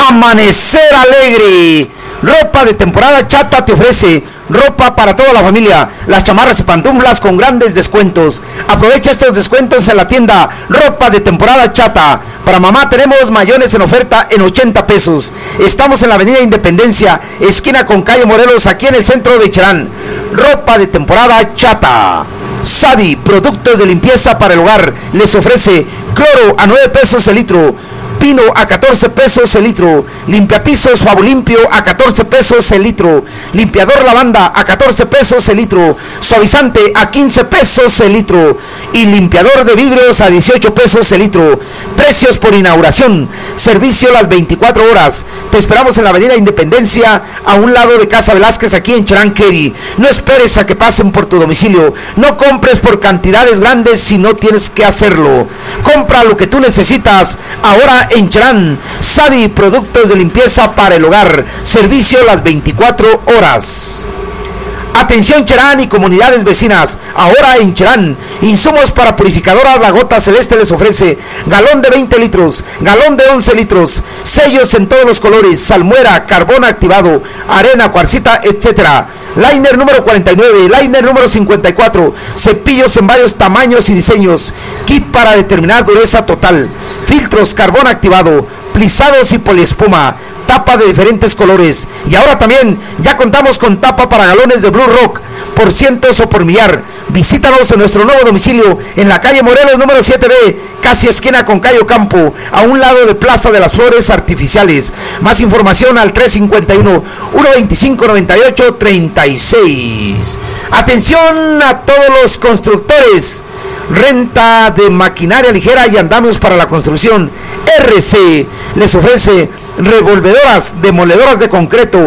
Amanecer alegre. Ropa de temporada Chata te ofrece ropa para toda la familia, las chamarras y pantuflas con grandes descuentos. Aprovecha estos descuentos en la tienda Ropa de temporada Chata. Para mamá tenemos mayones en oferta en 80 pesos. Estamos en la avenida Independencia, esquina con calle Morelos, aquí en el centro de Cherán. Ropa de temporada Chata. Sadi, productos de limpieza para el hogar, les ofrece cloro a 9 pesos el litro, Pino a 14 pesos el litro, limpiapisos Fabulimpio a 14 pesos el litro, limpiador lavanda a 14 pesos el litro, suavizante a 15 pesos el litro y limpiador de vidrios a 18 pesos el litro. Precios por inauguración, servicio las 24 horas. Te esperamos en la avenida Independencia, a un lado de Casa Velázquez, aquí en Cherán, Keri. No esperes a que pasen por tu domicilio. No compres por cantidades grandes si no tienes que hacerlo. Compra lo que tú necesitas ahora en Cherán. Sadi, productos de limpieza para el hogar, servicio las 24 horas. Atención Cherán y comunidades vecinas, ahora en Cherán, insumos para purificadoras La Gota Celeste les ofrece galón de 20 litros, galón de 11 litros, sellos en todos los colores, salmuera, carbón activado, arena, cuarcita, etc. Liner número 49, liner número 54, cepillos en varios tamaños y diseños, kit para determinar dureza total, filtros, carbón activado, plisados y poliespuma, tapa de diferentes colores. Y ahora también ya contamos con tapa para galones de Blue Rock por cientos o por millar. Visítanos en nuestro nuevo domicilio en la calle Morelos número 7B, casi esquina con Cayo Campo, a un lado de Plaza de las Flores Artificiales. Más información al 351-125-98-36. Atención a todos los constructores. Renta de maquinaria ligera y andamios para la construcción. RC les ofrece revolvedoras, demoledoras de concreto,